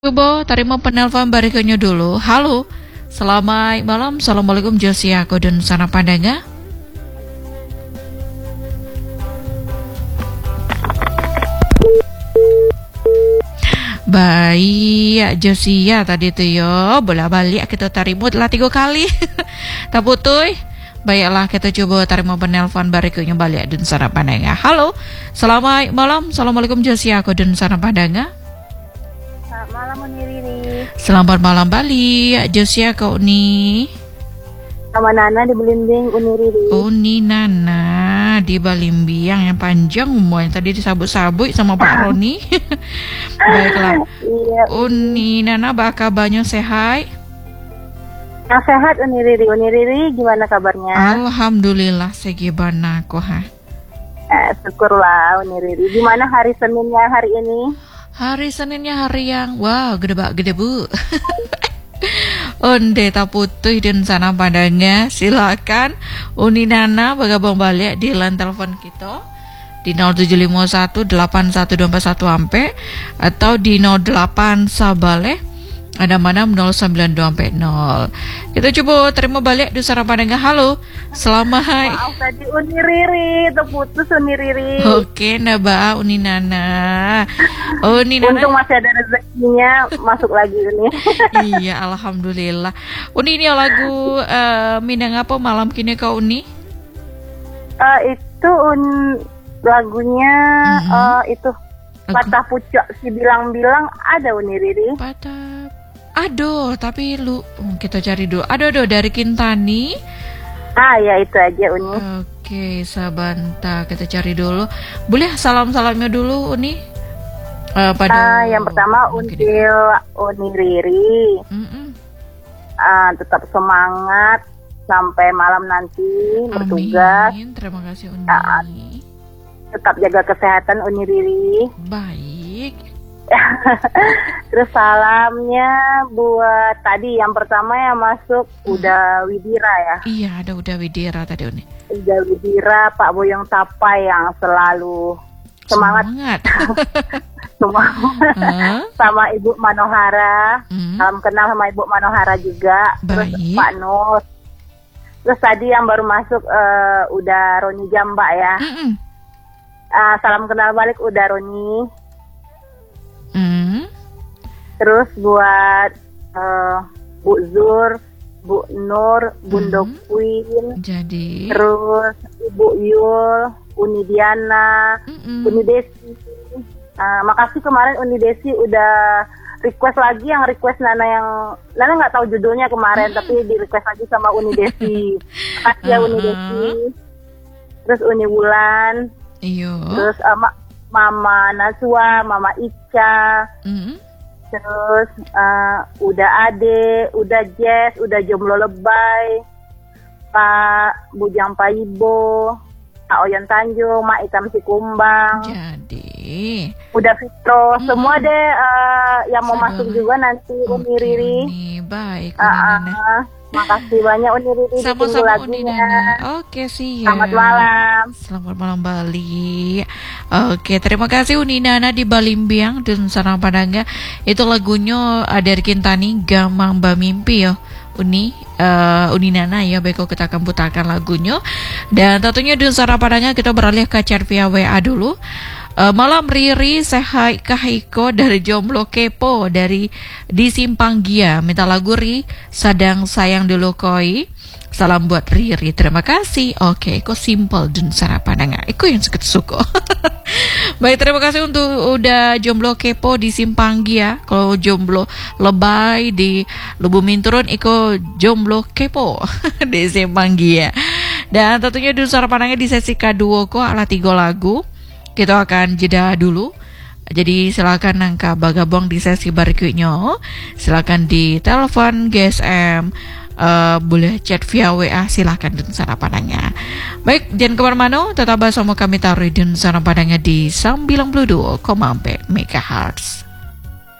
Coba terima penelpon berikutnya dulu. Halo, selamat malam. Assalamualaikum Josia Kodun sana Padanga. Baik, Josia tadi tuh yo, bola balik kita terima lah 3 kali. Tak putuh. Baiklah kita coba terima penelpon berikutnya balik dan sana Padanga. Halo, selamat malam. Assalamualaikum Josia Kodun sana Padanga. Malam Riri. Selamat malam Bali, Josia kau ni. Sama Nana di Belimbing, Uni Riri. Uni Nana di Balimbiang yang panjang umur yang tadi disabut-sabut sama Pak Roni. Baiklah. Iya. Uni Nana bakal banyak sehat. Yang sehat Uni Riri. Uni Riri gimana kabarnya? Alhamdulillah segibana kok ha. Syukurlah Uni Riri. Gimana hari Seninnya hari ini? Hari Seninnya hari yang wow gede bu. Onde tak putih dan sana Padanga. Silakan Uni Nana bergabung balik di line telepon kita di 0751 812441 ampe atau di 08 Sabale ada mana 092 ampe 0. Kita coba terima balik di sana Padanga. Halo, selamat. Maaf tadi Uni Riri terputus Uni Riri. Oke, naba Uni Nana. Uni Nana. Untung masih ada rezekinya masuk lagi Uni. Iya, alhamdulillah. Uni ini lagu Minang apa malam kini kau Uni? Itu lagunya itu Patah Pucuk si bilang-bilang ada Uni Riri. Patah. Aduh, tapi kita cari dulu. Aduh dari Kintani. Ya itu aja Uni. Oke, sabanta kita cari dulu. Boleh salam-salamnya dulu Uni? Yang pertama until Uni Riri. Tetap semangat sampai malam nanti bertugas. Amin. Terima kasih Uni. Tetap jaga kesehatan Uni Riri. Baik. Terus salamnya buat tadi yang pertama yang masuk udah Widira ya. Iya, ada udah Widira tadi Uni. Udah Widira, Pak Boyong Tapai yang selalu semangat. Sama Ibu Manohara. Salam kenal sama Ibu Manohara juga. Baik. Terus Pak Nur. Terus tadi yang baru masuk udah Roni Jamba ya. Salam kenal balik udah Roni. Terus buat Bu Zur, Bu Nur, Bunda Queen. Jadi. Terus Ibu Yul, Uni Diana, Uni Desi. Makasih kemarin Uni Desi udah request lagi yang request Nana nggak tahu judulnya kemarin tapi di request lagi sama Uni Desi. Makasih ya Uni Desi. Terus Uni Wulan. Iyo. Terus Mama Naswa, Mama Ica. Terus udah Ade, udah Jess, udah Jomblo Lebay, Pak Bujang Paibo, Pak Oyan Tanjung, Mak Itam Sikumbang. Jadi udah Fitro, semua deh yang mau masuk juga nanti Uni Riri. Baik, Makasih banyak Uni Riri. Sama-sama Uni Nana. Oke sih ya. Selamat malam. Selamat malam Bali. Oke, terima kasih Uni Nana di Balimbiang dan sana Padanga. Itu lagunya dari Kintani Gamang Bamimpi ya. Uni Nana ya, baik kita akan putarkan lagunya. Dan tentunya di sana Padanga kita beralih ke chat via WA dulu. Malam Riri sehat kahiko dari Jomblo Kepo dari di Simpang Gia minta lagu Ri Sadang Sayang Dulu Koi. Salam buat Riri, terima kasih. Oke, kok simple dan sarapan enggak? Iko yang suka. Baik, terima kasih untuk udah Jomblo Kepo di Simpang Gia. Kalau Jomblo Lebay di Lubumin Turun, Iko Jomblo Kepo di Simpang Gia. Dan tentunya di sarapan di sesi kedua kok ala 3 lagu. Kita akan jeda dulu. Jadi silakan nangka bagabong di sesi berikutnya. Silakan di telepon GSM, boleh chat via WA, silakan dan sarapanannya. Baik, jangan kemana-mana, tetap bersama kami taruh dan sarapanannya di 92,4 MHz.